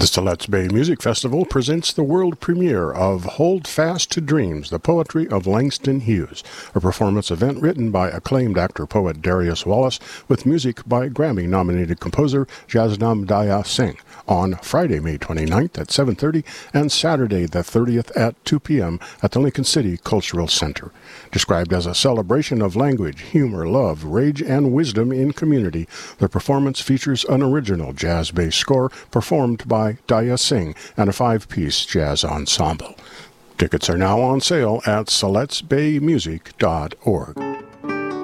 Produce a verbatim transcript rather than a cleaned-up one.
The Siletz Bay Music Festival presents the world premiere of Hold Fast to Dreams, the Poetry of Langston Hughes, a performance event written by acclaimed actor-poet Darius Wallace with music by Grammy-nominated composer Jasnam Daya Singh on Friday, May twenty-ninth at seven thirty and Saturday the thirtieth at two p.m. at the Lincoln City Cultural Center. Described as a celebration of language, humor, love, rage, and wisdom in community, the performance features an original jazz-based score performed by Daya Singh and a five-piece jazz ensemble. Tickets are now on sale at siletz bay music dot org.